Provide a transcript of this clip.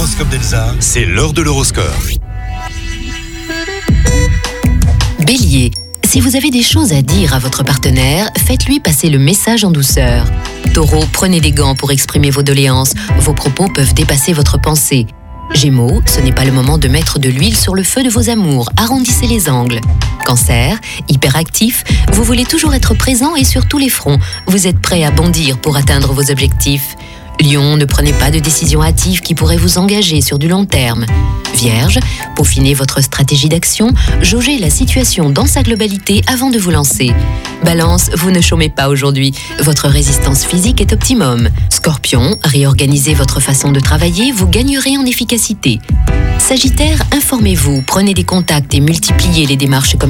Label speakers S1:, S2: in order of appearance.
S1: L'horoscope d'Elsa, c'est l'heure de l'horoscope.
S2: Bélier, si vous avez des choses à dire à votre partenaire, faites-lui passer le message en douceur. Taureau, prenez des gants pour exprimer vos doléances. Vos propos peuvent dépasser votre pensée. Gémeaux, ce n'est pas le moment de mettre de l'huile sur le feu de vos amours. Arrondissez les angles. Cancer, hyperactif, vous voulez toujours être présent et sur tous les fronts. Vous êtes prêt à bondir pour atteindre vos objectifs. Lion, ne prenez pas de décisions hâtives qui pourraient vous engager sur du long terme. Vierge, peaufinez votre stratégie d'action, jaugez la situation dans sa globalité avant de vous lancer. Balance, vous ne chômez pas aujourd'hui, votre résistance physique est optimum. Scorpion, réorganisez votre façon de travailler, vous gagnerez en efficacité. Sagittaire, informez-vous, prenez des contacts et multipliez les démarches commerciales.